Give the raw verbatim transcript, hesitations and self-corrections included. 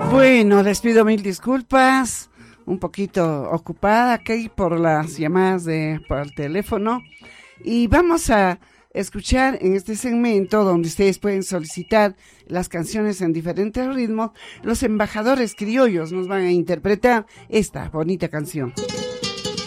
Bueno, les pido mil disculpas, un poquito ocupada aquí por las llamadas de por el teléfono, y vamos a escuchar en este segmento donde ustedes pueden solicitar las canciones en diferentes ritmos. Los embajadores criollos nos van a interpretar esta bonita canción.